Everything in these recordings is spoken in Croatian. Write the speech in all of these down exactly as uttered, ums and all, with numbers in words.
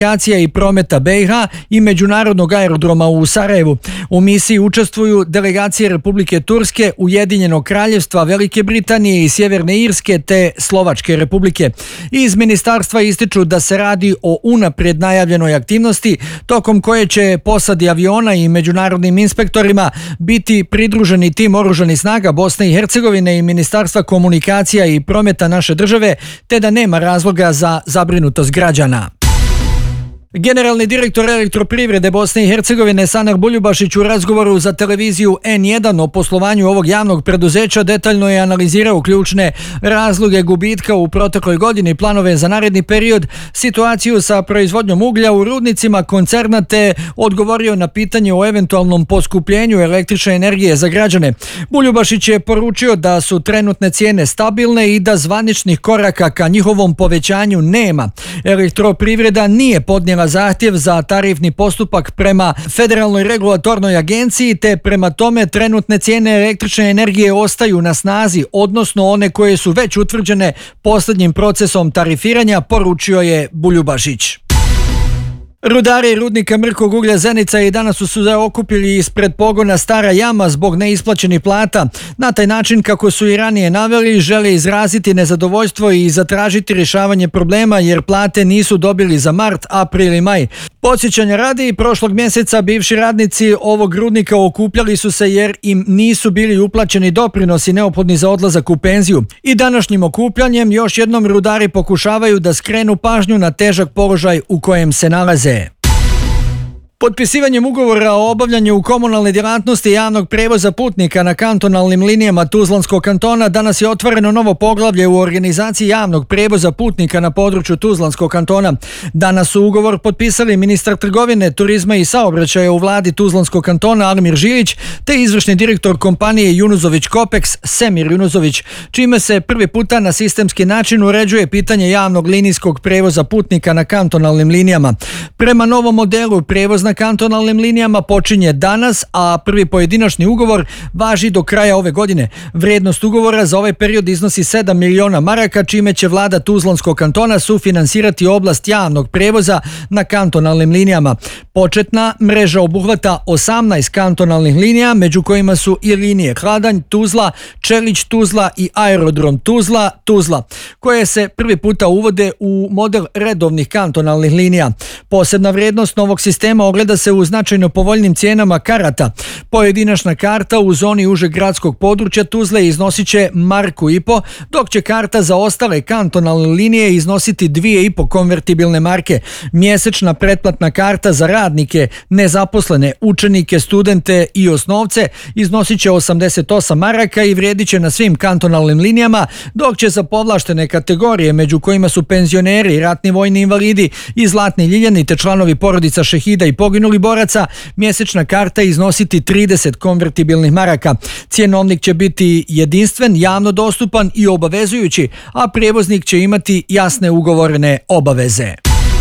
i prometa be i ha i međunarodnog aerodroma u Sarajevu. U misiji učestvuju delegacije Republike Turske, Ujedinjenog Kraljevstva, Velike Britanije i Sjeverne Irske te Slovačke Republike. Iz ministarstva ističu da se radi o unaprijed najavljenoj aktivnosti tokom koje će posadi aviona i međunarodnim inspektorima biti pridruženi tim oružanih snaga Bosne i Hercegovine i Ministarstva komunikacija i prometa naše države, te da nema razloga za zabrinutost građana. Generalni direktor Elektroprivrede Bosne i Hercegovine Sanar Buljubašić u razgovoru za televiziju en jedan o poslovanju ovog javnog preduzeća detaljno je analizirao ključne razloge gubitka u protekloj godini, planove za naredni period, situaciju sa proizvodnjom uglja u rudnicima koncerna te odgovorio na pitanje o eventualnom poskupljenju električne energije za građane. Buljubašić je poručio da su trenutne cijene stabilne i da zvaničnih koraka ka njihovom povećanju nema. Elektroprivreda nije podnijela zahtjev za tarifni postupak prema Federalnoj regulatornoj agenciji, te prema tome trenutne cijene električne energije ostaju na snazi, odnosno one koje su već utvrđene posljednjim procesom tarifiranja, poručio je Buljubašić. Rudari rudnika mrkog uglja Zenica i danas su se okupili ispred pogona Stara Jama zbog neisplaćenih plata. Na taj način, kako su i ranije naveli, žele izraziti nezadovoljstvo i zatražiti rješavanje problema jer plate nisu dobili za mart, april i maj. Podsjećanja radi, prošlog mjeseca bivši radnici ovog rudnika okupljali su se jer im nisu bili uplaćeni doprinosi neophodni za odlazak u penziju. I današnjim okupljanjem još jednom rudari pokušavaju da skrenu pažnju na težak položaj u kojem se nalaze. Potpisivanjem ugovora o obavljanju komunalne djelatnosti javnog prevoza putnika na kantonalnim linijama Tuzlanskog kantona danas je otvoreno novo poglavlje u organizaciji javnog prevoza putnika na području Tuzlanskog kantona. Danas su ugovor potpisali ministar trgovine, turizma i saobraćaja u vladi Tuzlanskog kantona Almir Žilić te izvršni direktor kompanije Junuzović Kopeks Semir Junuzović, čime se prvi puta na sistemski način uređuje pitanje javnog linijskog prevoza putnika na kantonalnim linijama. Prema novom modelu prevoz na kantonalnim linijama počinje danas, a prvi pojedinačni ugovor važi do kraja ove godine. Vrijednost ugovora za ovaj period iznosi sedam miliona maraka, čime će vlada Tuzlanskog kantona sufinansirati oblast javnog prevoza na kantonalnim linijama. Početna mreža obuhvata osamnaest kantonalnih linija, među kojima su i linije Kladanj, Tuzla, Čelić, Tuzla i aerodrom Tuzla, Tuzla, koje se prvi puta uvode u model redovnih kantonalnih linija. Posebna vrijednost novog sistema ogleda se u značajno povoljnim cijenama karata. Pojedinačna karta u zoni užeg gradskog područja Tuzle iznosit će marku i po, dok će karta za ostale kantonalne linije iznositi dvije i po konvertibilne marke. Mjesečna pretplatna karta za radnike, nezaposlene, učenike, studente i osnovce iznosit će osamdeset osam maraka i vrijedit će na svim kantonalnim linijama, dok će za povlaštene kategorije, među kojima su penzioneri, ratni vojni invalidi i zlatni ljiljani te članovi porodica šehida i poginuli boraca, mjesečna karta iznositi trideset konvertibilnih maraka. Cjenovnik će biti jedinstven, javno dostupan i obavezujući, a prijevoznik će imati jasne ugovorene obaveze.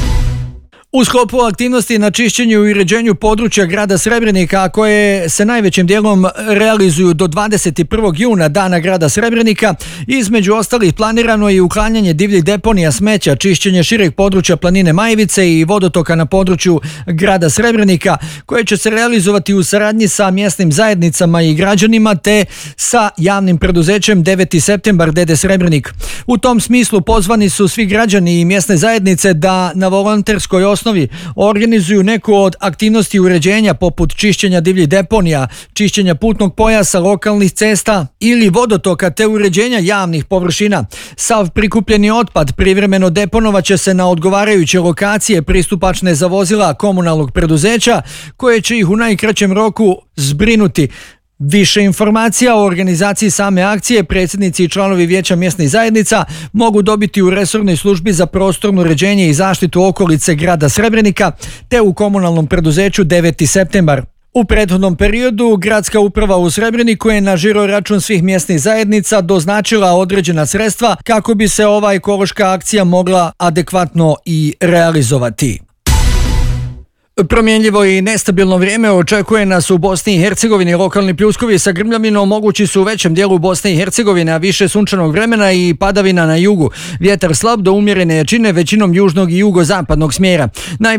U sklopu aktivnosti na čišćenju i uređenju područja grada Srebrenika, koje se najvećim dijelom realizuju do dvadeset prvog juna, dana grada Srebrenika, između ostalih planirano je uklanjanje divljih deponija smeća, čišćenje šireg područja planine Majevice i vodotoka na području grada Srebrenika, koje će se realizovati u saradnji sa mjesnim zajednicama i građanima te sa javnim preduzećem deveti septembar d d Srebrenik. U tom smislu pozvani su svi građani i mjesne zajednice da na volonterskoj osnovi osnovi organizuju neku od aktivnosti uređenja poput čišćenja divljih deponija, čišćenja putnog pojasa, lokalnih cesta ili vodotoka te uređenja javnih površina. Sav prikupljeni otpad privremeno deponovaće se na odgovarajuće lokacije pristupačne za vozila komunalnog preduzeća koje će ih u najkraćem roku zbrinuti. Više informacija o organizaciji same akcije predsjednici i članovi vijeća mjesnih zajednica mogu dobiti u resornoj službi za prostorno uređenje i zaštitu okolice grada Srebrenika te u komunalnom preduzeću deveti septembar. U prethodnom periodu gradska uprava u Srebreniku je na žiro račun svih mjesnih zajednica doznačila određena sredstva kako bi se ova ekološka akcija mogla adekvatno i realizovati. Promjenljivo i nestabilno vrijeme očekuje nas u Bosni i Hercegovini. Lokalni pljuskovi sa grmljavinom mogući su u većem dijelu Bosne i Hercegovine, a više sunčanog vremena i padavina na jugu. Vjetar slab do umjerene jačine, većinom južnog i jugozapadnog smjera.